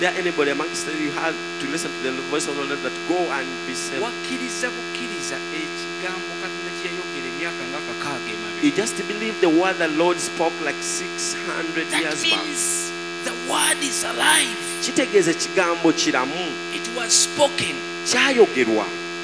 there anybody amongst you had to listen to the voice of the Lord that go and be saved? You just believe the word the Lord spoke like 600 years back. That means the word is alive. Kitegeeza ekigambo kiramu. It was spoken. Kyayogerwa.